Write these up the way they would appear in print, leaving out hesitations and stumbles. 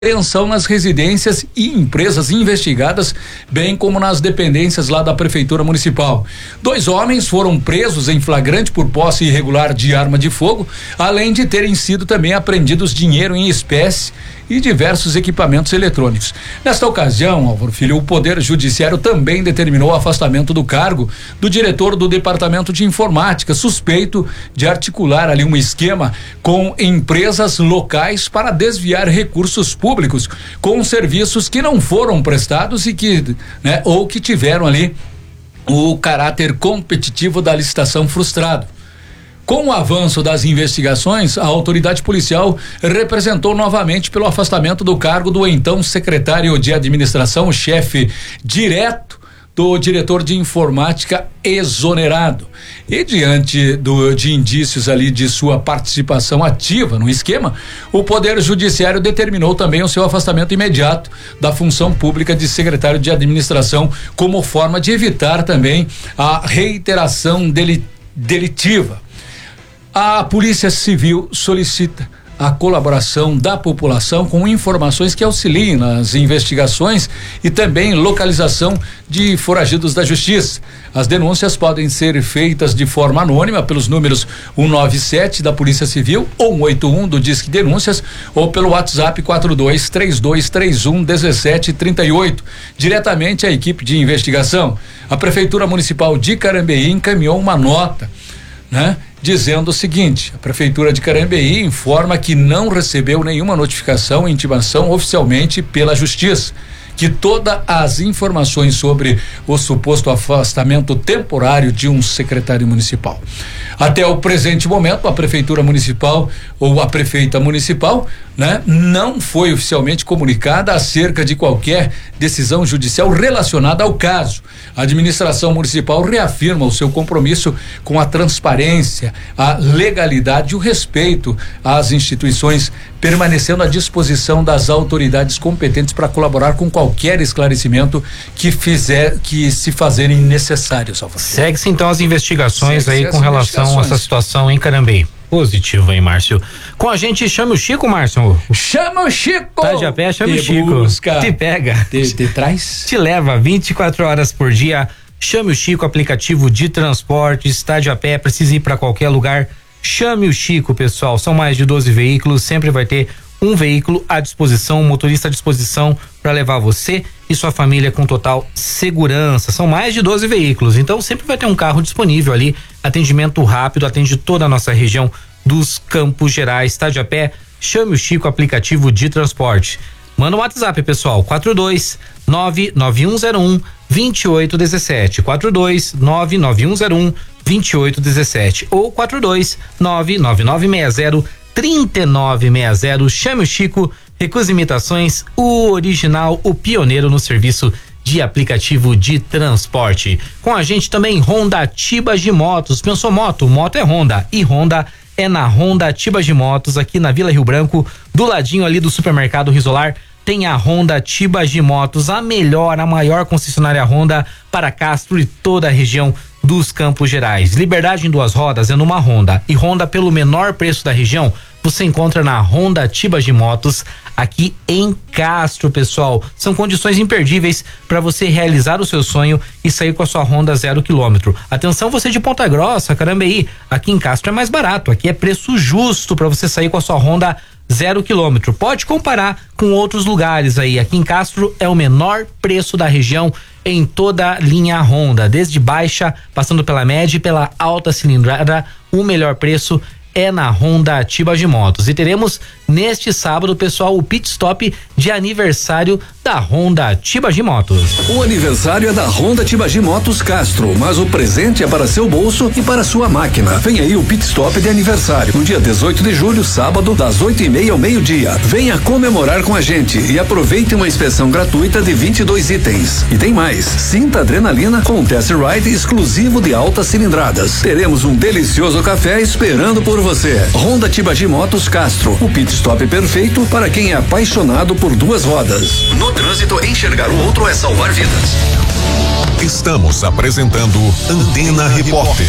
apreensão nas residências e empresas investigadas, bem como nas dependências lá da Prefeitura Municipal. 2 homens foram presos em flagrante por posse irregular de arma de fogo, além de terem sido também apreendidos dinheiro em espécie e diversos equipamentos eletrônicos. Nesta ocasião, Álvaro Filho, o Poder Judiciário também determinou o afastamento do cargo do diretor do Departamento de Informática, suspeito de articular ali um esquema com empresas locais para desviar recursos públicos com serviços que não foram prestados e que, ou que tiveram ali o caráter competitivo da licitação frustrado. Com o avanço das investigações, a autoridade policial representou novamente pelo afastamento do cargo do então secretário de administração, chefe direto do diretor de informática exonerado. E diante de indícios ali de sua participação ativa no esquema, o Poder Judiciário determinou também o seu afastamento imediato da função pública de secretário de administração, como forma de evitar também a reiteração delitiva. A Polícia Civil solicita a colaboração da população com informações que auxiliem nas investigações e também localização de foragidos da Justiça. As denúncias podem ser feitas de forma anônima pelos números 197 da Polícia Civil ou 181 do Disque Denúncias ou pelo WhatsApp 4232311738, diretamente à equipe de investigação. A Prefeitura Municipal de Carambeí encaminhou uma nota, dizendo o seguinte: a Prefeitura de Carambeí informa que não recebeu nenhuma notificação e intimação oficialmente pela Justiça, que todas as informações sobre o suposto afastamento temporário de um secretário municipal. Até o presente momento, a Prefeitura Municipal ou a Prefeita Municipal, não foi oficialmente comunicada acerca de qualquer decisão judicial relacionada ao caso. A administração municipal reafirma o seu compromisso com a transparência, a legalidade e o respeito às instituições, permanecendo à disposição das autoridades competentes para colaborar com qualquer esclarecimento que se fazerem necessários. Segue-se então as investigações com relação a essa situação em Carambeí. Positivo, hein, Márcio? Com a gente, chama o Chico, Márcio. Chama o Chico! Tá de a pé, chama o Chico. Busca. Te pega. Te traz. Te leva 24 horas por dia. Chame o Chico, aplicativo de transporte, está de a pé, precisa ir para qualquer lugar. Chame o Chico, pessoal. São mais de 12 veículos, sempre vai ter um veículo à disposição, um motorista à disposição para levar você e sua família com total segurança. São mais de 12 veículos, então sempre vai ter um carro disponível ali. Atendimento rápido, atende toda a nossa região dos Campos Gerais. Está de a pé? Chame o Chico, aplicativo de transporte. Manda um WhatsApp, pessoal, 42991012817, 42991012817 ou 42999603960. Chame o Chico, Recusa Imitações, o original, o pioneiro no serviço de aplicativo de transporte. Com a gente também Honda Tibas de Motos. Pensou moto? Moto é Honda e Honda é na Honda Tibas de Motos, aqui na Vila Rio Branco, do ladinho ali do supermercado Risolar. Tem a Honda Tibas de Motos, a maior concessionária Honda para Castro e toda a região dos Campos Gerais. Liberdade em 2 rodas é numa Honda, e Honda pelo menor preço da região você encontra na Honda Tibas de Motos, aqui em Castro, pessoal. São condições imperdíveis para você realizar o seu sonho e sair com a sua Honda 0 km. Atenção, você de Ponta Grossa, Carambeí, aqui em Castro é mais barato, aqui é preço justo para você sair com a sua Honda 0 km. Pode comparar com outros lugares aí. Aqui em Castro é o menor preço da região em toda a linha Honda, desde baixa, passando pela média e pela alta cilindrada. O melhor preço é na Honda Tibas de Motos. E teremos neste sábado, pessoal, o pit stop de aniversário da Honda Tibas de Motos. O aniversário é da Honda Tibas de Motos Castro, mas o presente é para seu bolso e para sua máquina. Vem aí o pit stop de aniversário, no dia 18 de julho, sábado, das 8:30 ao meio-dia. Venha comemorar com a gente e aproveite uma inspeção gratuita de 22 itens. E tem mais, sinta adrenalina com um test ride exclusivo de altas cilindradas. Teremos um delicioso café esperando por você. Honda Tibas de Motos Castro, o pit stop perfeito para quem é apaixonado por 2 rodas. No trânsito, enxergar o outro é salvar vidas. Estamos apresentando Antena Repórter.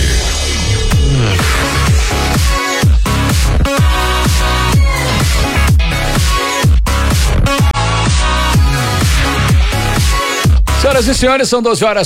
Senhoras e senhores, são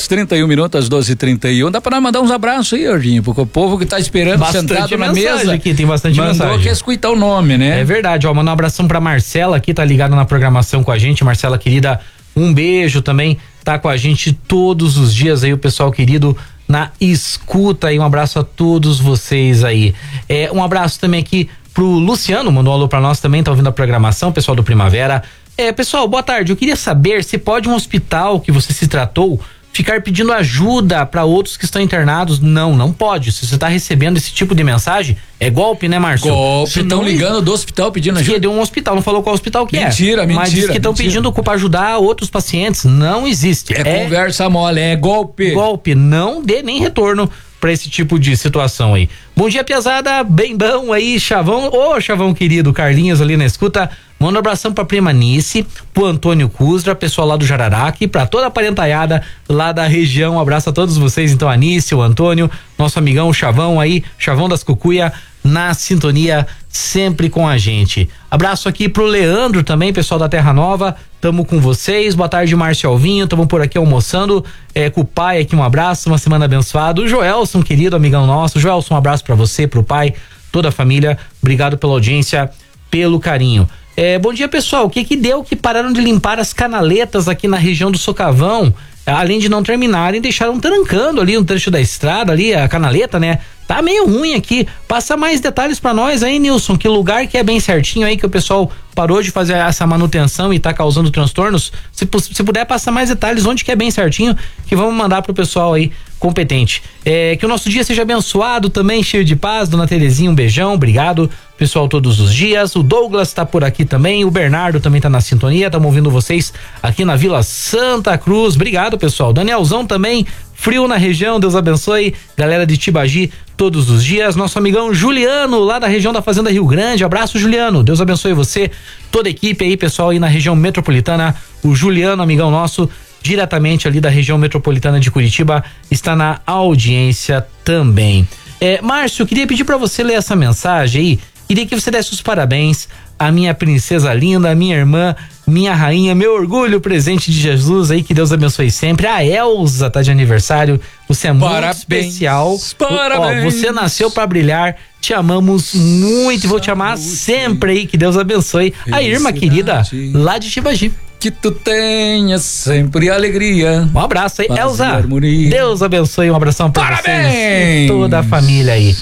12h31, 12h31. Dá pra mandar uns abraços aí, Jorginho, porque o povo que tá esperando bastante sentado na mesa aqui, tem bastante mandou mensagem. que escutar o nome, né? É verdade, ó, mandar um abração pra Marcela aqui, tá ligada na programação com a gente. Marcela querida, um beijo também, tá com a gente todos os dias aí, o pessoal querido na escuta aí, um abraço a todos vocês aí. Um abraço também aqui pro Luciano, mandou um alô pra nós também, tá ouvindo a programação, pessoal do Primavera. Pessoal, boa tarde, eu queria saber se pode um hospital que você se tratou ficar pedindo ajuda para outros que estão internados. Não pode. Se você tá recebendo esse tipo de mensagem, é golpe, né, Márcio? Golpe, estão ligando do hospital pedindo ajuda. Que deu um hospital, não falou qual hospital que mentira, é. Mas diz que estão pedindo para ajudar outros pacientes. Não existe. Conversa mole, é golpe. Golpe, não dê nem retorno para esse tipo de situação aí. Bom dia, piazada, bem bom aí, Chavão. Ô, Chavão querido, Carlinhos ali na escuta. Manda um abração pra prima Nice, pro Antônio Cusra, pessoal lá do Jararaca, pra toda a parentaiada lá da região. Um abraço a todos vocês, então, a Nice, o Antônio, nosso amigão Chavão aí, Chavão das Cucuia, na sintonia, sempre com a gente. Abraço aqui pro Leandro também, pessoal da Terra Nova, tamo com vocês. Boa tarde, Márcio Alvinho, tamo por aqui almoçando, com o pai aqui, um abraço, uma semana abençoada. O Joelson, querido amigão nosso, Joelson, um abraço pra você, pro pai, toda a família, obrigado pela audiência, pelo carinho. Bom dia, pessoal. O que deu que pararam de limpar as canaletas aqui na região do Socavão? Além de não terminarem, deixaram trancando ali um trecho da estrada, ali a canaleta, né? Tá meio ruim aqui. Passa mais detalhes pra nós aí, Nilson. Que lugar que é bem certinho aí que o pessoal parou de fazer essa manutenção e tá causando transtornos? Se puder passar mais detalhes onde que é bem certinho, que vamos mandar pro pessoal aí competente. Que o nosso dia seja abençoado também, cheio de paz. Dona Terezinha, um beijão, obrigado. Pessoal, todos os dias. O Douglas tá por aqui também. O Bernardo também tá na sintonia. Estamos ouvindo vocês aqui na Vila Santa Cruz. Obrigado, pessoal. Danielzão também. Frio na região, Deus abençoe. Galera de Tibagi, todos os dias. Nosso amigão Juliano, lá da região da Fazenda Rio Grande. Abraço, Juliano. Deus abençoe você. Toda a equipe aí, pessoal, aí na região metropolitana. O Juliano, amigão nosso, diretamente ali da região metropolitana de Curitiba, está na audiência também. Márcio, queria pedir para você ler essa mensagem aí. Queria que você desse os parabéns à minha princesa linda, à minha irmã, minha rainha, meu orgulho, presente de Jesus aí, que Deus abençoe sempre. A Elza tá de aniversário, você é muito especial. Parabéns. Você nasceu para brilhar, te amamos muito e vou te amar sempre aí, que Deus abençoe. A irmã querida, lá de Tibagi. Que tu tenha sempre alegria. Um abraço aí, Elza. Deus abençoe, um abração pra vocês e toda a família aí.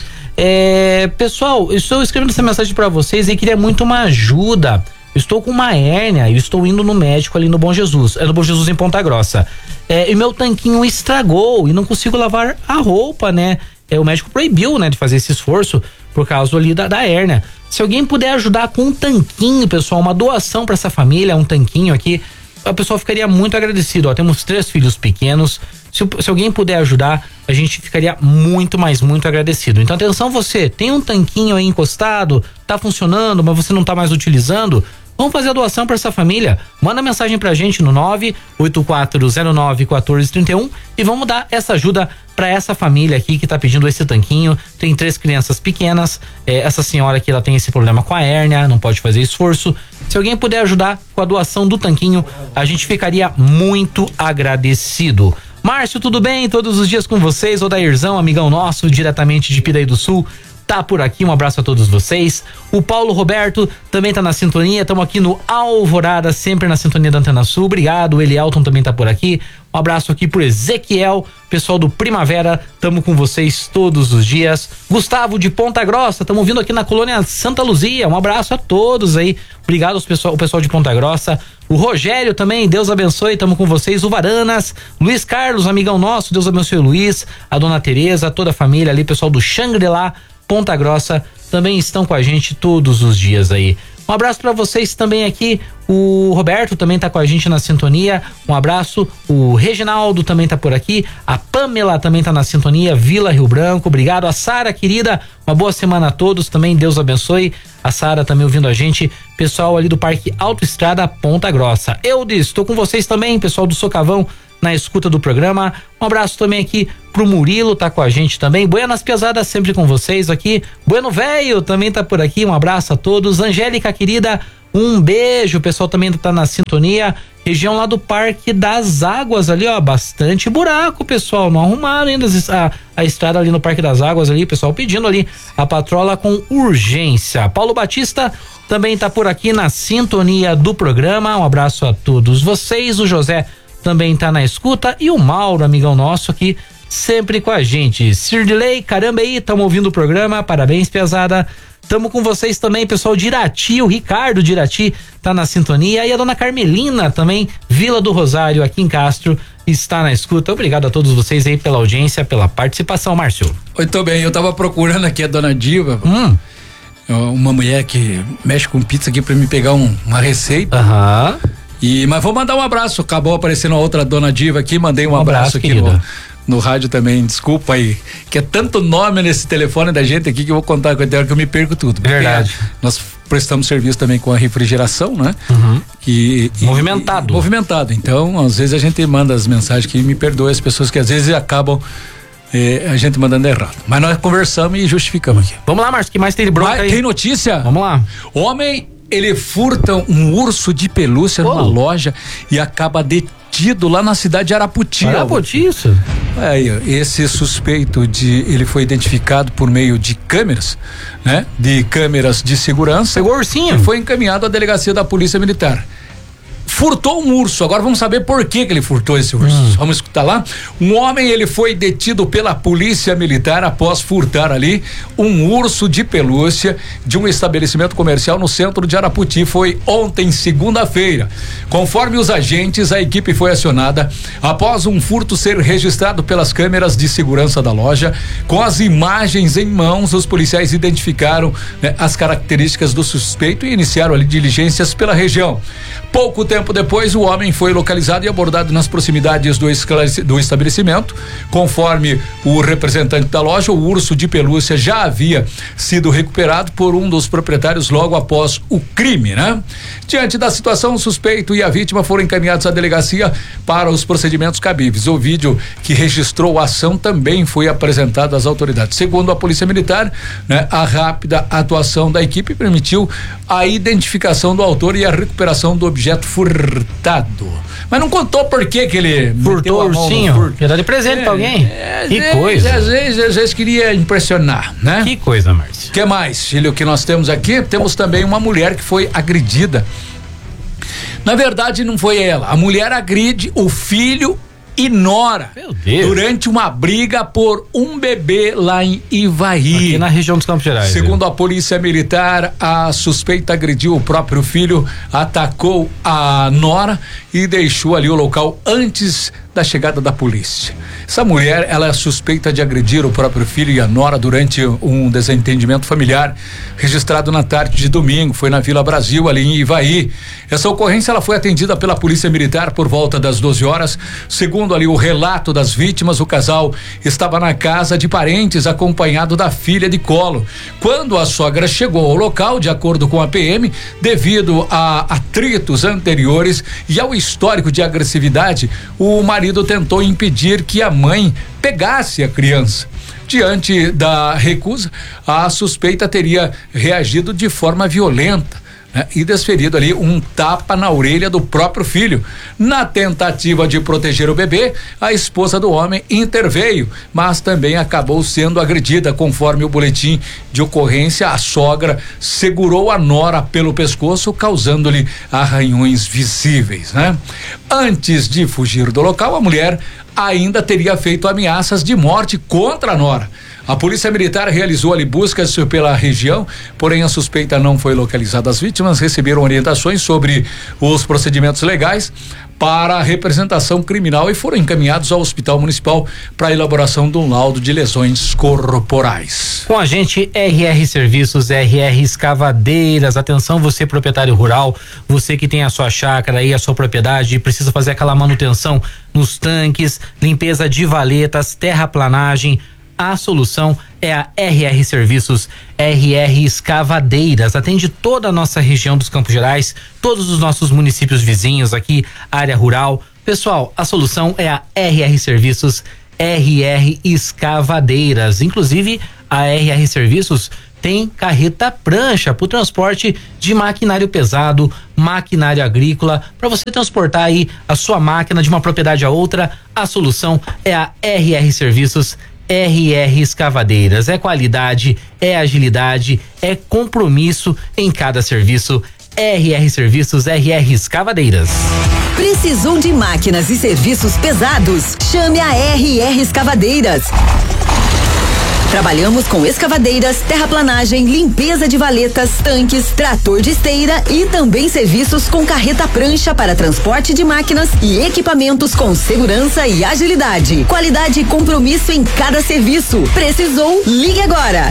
Pessoal, eu estou escrevendo essa mensagem pra vocês e queria muito uma ajuda. Eu estou com uma hérnia e estou indo no médico ali no Bom Jesus. No Bom Jesus em Ponta Grossa. E meu tanquinho estragou e não consigo lavar a roupa, né? O médico proibiu, né, de fazer esse esforço por causa ali da hérnia. Se alguém puder ajudar com um tanquinho, pessoal, uma doação pra essa família, um tanquinho aqui, o pessoal ficaria muito agradecido. Temos 3 filhos pequenos. Se alguém puder ajudar, a gente ficaria muito, mas muito agradecido. Então, atenção, você tem um tanquinho aí encostado, tá funcionando, mas você não tá mais utilizando, vamos fazer a doação para essa família. Manda mensagem pra gente no 984091431 e vamos dar essa ajuda para essa família aqui que tá pedindo esse tanquinho. Tem 3 crianças pequenas. Essa senhora aqui, ela tem esse problema com a hérnia, não pode fazer esforço. Se alguém puder ajudar com a doação do tanquinho, a gente ficaria muito agradecido. Márcio, tudo bem? Todos os dias com vocês. Odairzão, amigão nosso, diretamente de Piraí do Sul, tá por aqui, um abraço a todos vocês. O Paulo Roberto também tá na sintonia, estamos aqui no Alvorada, sempre na sintonia da Antena Sul, obrigado. O Elielton também tá por aqui, um abraço aqui pro Ezequiel, pessoal do Primavera, tamo com vocês todos os dias. Gustavo de Ponta Grossa, tamo vindo aqui na colônia Santa Luzia, um abraço a todos aí, obrigado o pessoal de Ponta Grossa. O Rogério também, Deus abençoe, tamo com vocês. O Varanas, Luiz Carlos, amigão nosso, Deus abençoe o Luiz, a dona Tereza, toda a família ali, pessoal do Xangri-Lá, Ponta Grossa, também estão com a gente todos os dias aí. Um abraço para vocês também aqui. O Roberto também tá com a gente na sintonia. Um abraço. O Reginaldo também tá por aqui. A Pamela também tá na sintonia. Vila Rio Branco. Obrigado. A Sara, querida. Uma boa semana a todos. Também Deus abençoe. A Sara também ouvindo a gente. Pessoal ali do Parque Autoestrada Ponta Grossa. Eudes, estou com vocês também, pessoal do Socavão, na escuta do programa. Um abraço também aqui pro Murilo, tá com a gente também. Buenas Piazadas, sempre com vocês aqui. Bueno Velho também tá por aqui, um abraço a todos. Angélica, querida, Um beijo, o pessoal também tá na sintonia. Região lá do Parque das Águas ali, ó, bastante buraco, pessoal, não arrumaram ainda a estrada ali no Parque das Águas ali, pessoal pedindo ali a patrola com urgência. Paulo Batista também tá por aqui na sintonia do programa, um abraço a todos vocês, o José também tá na escuta e o Mauro, amigão nosso aqui, sempre com a gente. Cirlei, caramba aí, tamo ouvindo o programa, parabéns, pesada. Tamo com vocês também, pessoal de Irati, o Ricardo de Irati tá na sintonia e a dona Carmelina também, Vila do Rosário, aqui em Castro, está na escuta. Obrigado a todos vocês aí pela audiência, pela participação, Márcio. Muito bem, eu tava procurando aqui a dona Diva, uma mulher que mexe com pizza aqui pra me pegar uma receita. Aham. Mas vou mandar um abraço, acabou aparecendo outra dona Diva aqui, mandei um abraço aqui no rádio também, desculpa aí, que é tanto nome nesse telefone da gente aqui que eu vou contar com a hora que eu me perco tudo. Verdade. Nós prestamos serviço também com a refrigeração, né? Movimentado, então às vezes a gente manda as mensagens que me perdoa as pessoas que às vezes acabam a gente mandando errado, mas nós conversamos e justificamos aqui. Vamos lá, Márcio, que mais tem de bronca aí? Tem notícia? Vamos lá. Homem, ele furta um urso de pelúcia numa loja e acaba detido lá na cidade de Araputi. Araputi, isso? Esse suspeito ele foi identificado por meio de câmeras, né? De câmeras de segurança. Pegou o ursinho? E foi encaminhado à delegacia da Polícia Militar. Furtou um urso, agora vamos saber por que ele furtou esse urso. Vamos escutar lá. Um homem, ele foi detido pela Polícia Militar após furtar ali um urso de pelúcia de um estabelecimento comercial no centro de Araputi. Foi ontem, segunda-feira. Conforme os agentes, a equipe foi acionada após um furto ser registrado pelas câmeras de segurança da loja. Com as imagens em mãos, os policiais identificaram, né, as características do suspeito e iniciaram ali diligências pela região. Pouco tempo depois, o homem foi localizado e abordado nas proximidades do estabelecimento. Conforme o representante da loja, o urso de pelúcia já havia sido recuperado por um dos proprietários logo após o crime, né? Diante da situação, o suspeito e a vítima foram encaminhados à delegacia para os procedimentos cabíveis. O vídeo que registrou a ação também foi apresentado às autoridades. Segundo a Polícia Militar, né, a rápida atuação da equipe permitiu a identificação do autor e a recuperação do objeto furtado. Mas não contou por que ele furtou o ursinho. Quer dar de presente pra alguém? Que coisa. Às vezes queria impressionar, né? Que coisa, Márcio. O que mais, filho, que nós temos aqui? Temos também uma mulher que foi agredida. Na verdade, não foi ela. A mulher agride o filho e nora. Meu Deus. Durante uma briga por um bebê lá em Ivaí. Aqui na região dos Campos Gerais. Segundo a Polícia Militar, a suspeita agrediu o próprio filho, atacou a nora e deixou ali o local antes da chegada da polícia. Essa mulher, ela é suspeita de agredir o próprio filho e a nora durante um desentendimento familiar registrado na tarde de domingo, foi na Vila Brasil, ali em Ivaí. Essa ocorrência, ela foi atendida pela Polícia Militar por volta das 12 horas. Segundo ali o relato das vítimas, o casal estava na casa de parentes acompanhado da filha de colo. Quando a sogra chegou ao local, de acordo com a PM, devido a atritos anteriores e ao histórico de agressividade, o marido tentou impedir que a mãe pegasse a criança. Diante da recusa, a suspeita teria reagido de forma violenta, né, e desferido ali um tapa na orelha do próprio filho. Na tentativa de proteger o bebê, a esposa do homem interveio, mas também acabou sendo agredida. Conforme o boletim de ocorrência, a sogra segurou a nora pelo pescoço, causando-lhe arranhões visíveis, né? Antes de fugir do local, a mulher ainda teria feito ameaças de morte contra a nora. A Polícia Militar realizou ali buscas pela região, porém a suspeita não foi localizada. As vítimas receberam orientações sobre os procedimentos legais para a representação criminal e foram encaminhados ao Hospital Municipal para a elaboração de um laudo de lesões corporais. Com a gente, RR Serviços, RR Escavadeiras. Atenção, você proprietário rural, você que tem a sua chácara aí, a sua propriedade, precisa fazer aquela manutenção nos tanques, limpeza de valetas, terraplanagem. A solução é a RR Serviços, RR Escavadeiras. Atende toda a nossa região dos Campos Gerais, todos os nossos municípios vizinhos aqui, área rural. Pessoal, a solução é a RR Serviços, RR Escavadeiras. Inclusive, a RR Serviços tem carreta prancha para o transporte de maquinário pesado, maquinário agrícola, para você transportar aí a sua máquina de uma propriedade a outra. A solução é a RR Serviços, RR Escavadeiras. É qualidade, é agilidade, é compromisso em cada serviço. RR Serviços, RR Escavadeiras. Precisou de máquinas e serviços pesados? Chame a RR Escavadeiras. Trabalhamos com escavadeiras, terraplanagem, limpeza de valetas, tanques, trator de esteira e também serviços com carreta prancha para transporte de máquinas e equipamentos com segurança e agilidade. Qualidade e compromisso em cada serviço. Precisou? Ligue agora.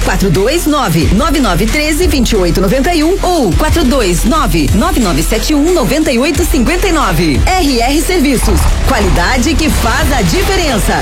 429-9913-2891 ou 429-9971-9859. RR Serviços. Qualidade que faz a diferença.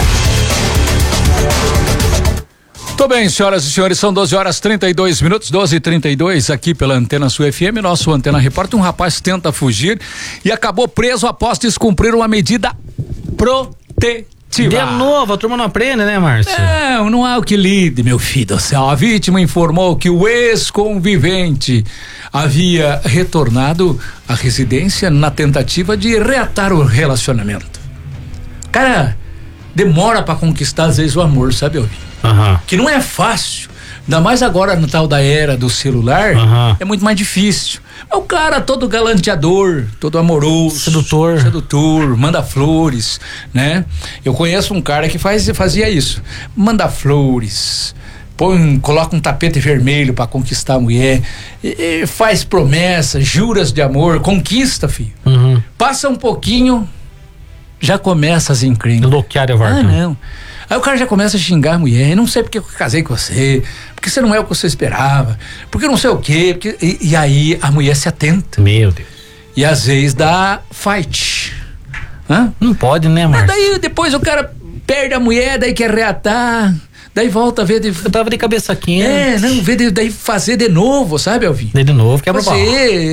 Tô bem, senhoras e senhores, são 12h32, 12h32 aqui pela Antena Sul FM, nosso Antena Repórter. Um rapaz tenta fugir e acabou preso após descumprir uma medida protetiva. De novo, a turma não aprende, né, Márcio? Não há o que lide, meu filho do céu. A vítima informou que o ex-convivente havia retornado à residência na tentativa de reatar o relacionamento. Cara, demora pra conquistar às vezes o amor, sabe, Elvio? Que não é fácil, ainda mais agora no tal da era do celular, é muito mais difícil. Mas o cara todo galanteador, todo amoroso, sedutor, manda flores, né? Eu conheço um cara que fazia isso, manda flores, coloca um tapete vermelho pra conquistar a mulher, faz promessas, juras de amor, conquista, filho. Passa um pouquinho, já começa as encrencas. Bloquear a varta. Não. Aí o cara já começa a xingar a mulher, não sei porque eu casei com você, porque você não é o que você esperava, porque não sei o quê, e aí a mulher se atenta. Meu Deus. E às vezes dá fight. Não pode, né, Márcio? Mas daí depois o cara perde a mulher, daí quer reatar, daí volta a ver... Eu tava de cabeça quente. Daí fazer de novo, sabe, Alvin? De novo, quebra o pau.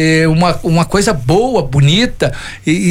Uma coisa boa, bonita, e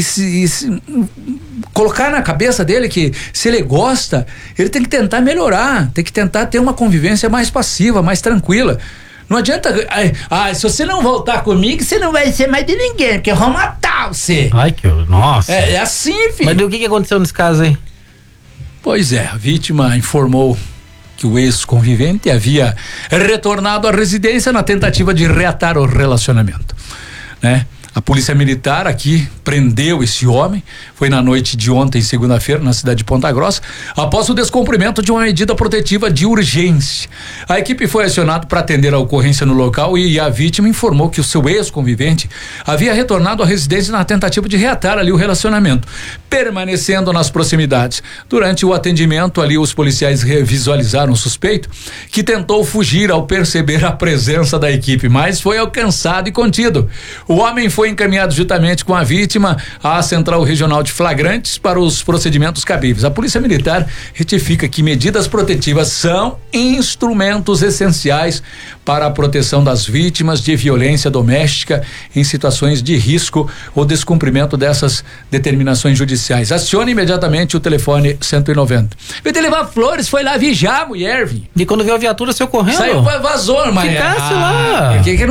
colocar na cabeça dele que se ele gosta, ele tem que tentar melhorar, tem que tentar ter uma convivência mais passiva, mais tranquila. Não adianta, se você não voltar comigo, você não vai ser mais de ninguém, porque eu vou matar você. Nossa. É assim, filho. Mas o que aconteceu nesse caso aí? Pois é, a vítima informou que o ex-convivente havia retornado à residência na tentativa de reatar o relacionamento, né? A polícia militar aqui prendeu esse homem, foi na noite de ontem, segunda-feira, na cidade de Ponta Grossa, após o descumprimento de uma medida protetiva de urgência. A equipe foi acionada para atender a ocorrência no local e a vítima informou que o seu ex-convivente havia retornado à residência na tentativa de reatar ali o relacionamento, permanecendo nas proximidades. Durante o atendimento ali, os policiais visualizaram o suspeito, que tentou fugir ao perceber a presença da equipe, mas foi alcançado e contido. O homem foi encaminhado juntamente com a vítima à Central Regional de Flagrantes para os procedimentos cabíveis. A Polícia Militar retifica que medidas protetivas são instrumentos essenciais para a proteção das vítimas de violência doméstica em situações de risco ou descumprimento dessas determinações judiciais. Acione imediatamente o telefone 190. Em vez de levar flores, foi lá vigiar a mulher, vinho. E quando viu a viatura, saiu correndo? Saiu, vazou, mas ficasse lá. Por que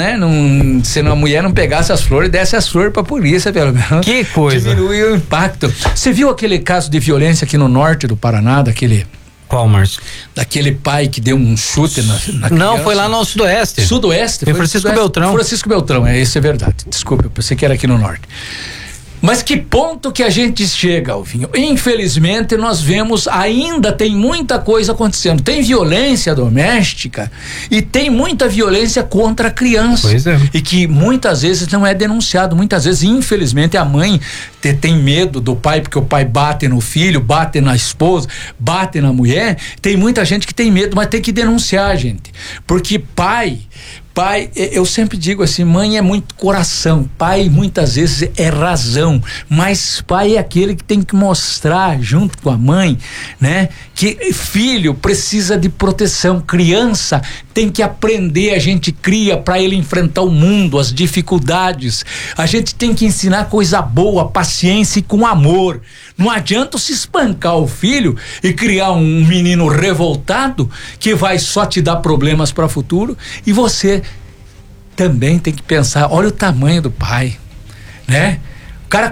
se a mulher não pegasse as flores, desse as flores pra polícia, pelo menos. Que coisa. Diminui o impacto. Você viu aquele caso de violência aqui no norte do Paraná, Qual, Márcio? Daquele pai que deu um chute na criança? Não, foi lá no sudoeste. Sudoeste? Foi Francisco Beltrão. Francisco Beltrão, isso é verdade. Desculpa, eu pensei que era aqui no norte. Mas que ponto que a gente chega, Alvinho? Infelizmente, nós vemos, ainda tem muita coisa acontecendo. Tem violência doméstica e tem muita violência contra a criança. Pois é. E que muitas vezes não é denunciado. Muitas vezes, infelizmente, a mãe tem medo do pai, porque o pai bate no filho, bate na esposa, bate na mulher. Tem muita gente que tem medo, mas tem que denunciar, gente. Porque pai Pai, eu sempre digo assim, mãe é muito coração, pai muitas vezes é razão, mas pai é aquele que tem que mostrar junto com a mãe, né? Que filho precisa de proteção, criança tem que aprender, a gente cria para ele enfrentar o mundo, as dificuldades, a gente tem que ensinar coisa boa, paciência e com amor. Não adianta se espancar o filho e criar um menino revoltado que vai só te dar problemas para o futuro, e você também tem que pensar, olha o tamanho do pai, né?